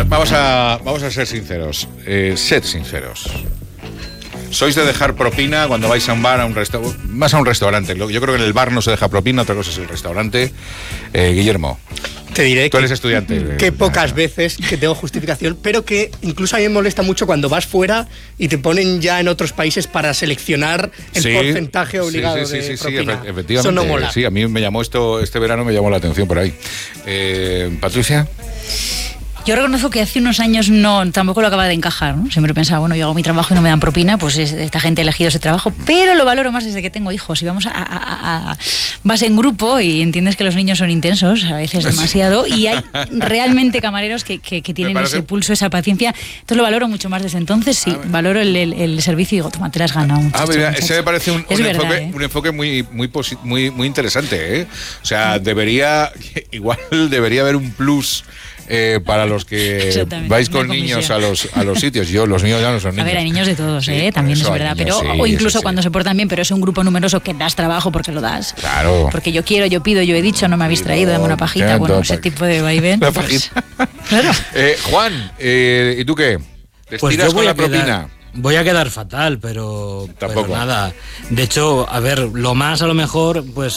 vamos a ser sinceros. Sed sinceros. ¿Sois de dejar propina cuando vais a un bar, a un restaurante? Más a un restaurante. Yo creo que en el bar no se deja propina, otra cosa es el restaurante. Guillermo. Te diré tú eres estudiante. Que pocas veces que tengo justificación, pero que incluso a mí me molesta mucho cuando vas fuera y te ponen ya en otros países para seleccionar el porcentaje obligado de propina. Efectivamente. Eso no mola. Sí, a mí me llamó este verano me llamó la atención por ahí. Patricia. Yo reconozco que hace unos años tampoco lo acaba de encajar, ¿no? Siempre pensaba, bueno, yo hago mi trabajo y no me dan propina, pues esta gente ha elegido ese trabajo, pero lo valoro más desde que tengo hijos. Y vas en grupo y entiendes que los niños son intensos, a veces demasiado, y hay realmente camareros que tienen ese pulso, esa paciencia. Entonces lo valoro mucho más desde entonces, sí, valoro el servicio y digo, toma, te las has ganado. Mira, ese me parece un enfoque muy interesante, ¿eh? O sea, debería haber un plus para los que vais con niños a los sitios. Los niños ya no son niños. A ver, hay niños de todos, también es verdad. Niños, pero o incluso cuando se portan bien, pero es un grupo numeroso que das trabajo porque lo das. Claro. Porque yo quiero, yo pido, yo he dicho, no me habéis traído, dame una pajita. Bueno, ese tipo de vaivén. Una pajita. Claro. Juan, ¿y tú qué? ¿Te estiras con la propina? Voy a quedar fatal, pero nada. De hecho, a ver, lo más a lo mejor, pues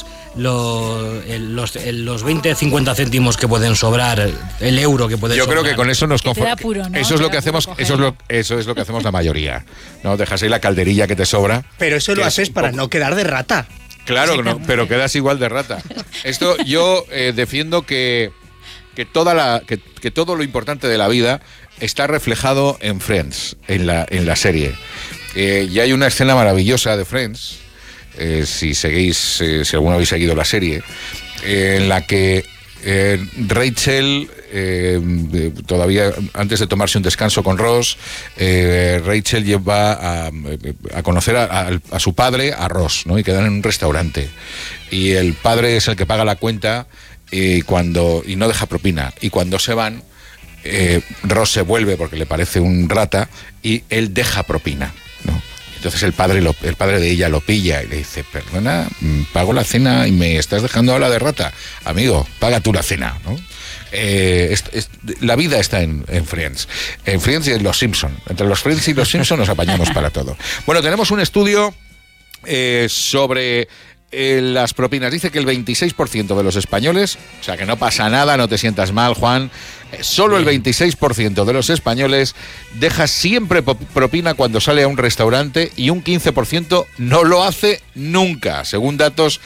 los 20, 50 céntimos que pueden sobrar, el euro que puede sobrar. Yo creo que con eso nos conformamos. ¿No? Eso es lo que hacemos, eso es lo que hacemos la mayoría. No dejas ahí la calderilla que te sobra. Pero eso lo haces para no quedar de rata. Claro, no, pero quedas igual de rata. Esto yo defiendo que todo lo importante de la vida está reflejado en Friends, en la serie. Y hay una escena maravillosa de Friends, si alguno habéis seguido la serie, en la que Rachel, todavía antes de tomarse un descanso con Ross, Rachel lleva a conocer a su padre, a Ross, ¿no? Y quedan en un restaurante. Y el padre es el que paga la cuenta y no deja propina. Y cuando se van, Ross se vuelve porque le parece un rata y él deja propina, ¿no? Entonces el padre de ella lo pilla y le dice, perdona, pago la cena y me estás dejando ahora de rata. Amigo, paga tú la cena, ¿no? La vida está en Friends. En Friends y en Los Simpson. Entre los Friends y Los Simpson nos apañamos para todo. Bueno, tenemos un estudio sobre las propinas. Dice que el 26% de los españoles, o sea que no pasa nada, no te sientas mal, Juan, solo el 26% de los españoles deja siempre propina cuando sale a un restaurante y un 15% no lo hace nunca, según datos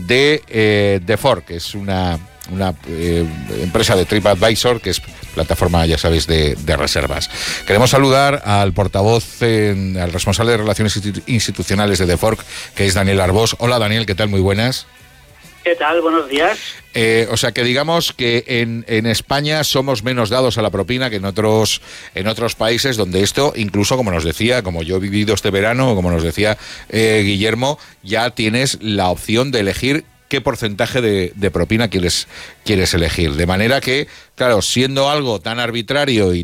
de Ford, que es una empresa de TripAdvisor, que es plataforma, ya sabéis, de reservas. Queremos saludar al portavoz, al responsable de Relaciones Institucionales de Defork, que es Daniel Arbós. Hola, Daniel, ¿qué tal? Muy buenas. ¿Qué tal? Buenos días. O sea que digamos que en España somos menos dados a la propina que en otros países donde esto, incluso como yo he vivido este verano, como nos decía Guillermo, ya tienes la opción de elegir qué porcentaje de propina quieres elegir. De manera que, claro, siendo algo tan arbitrario y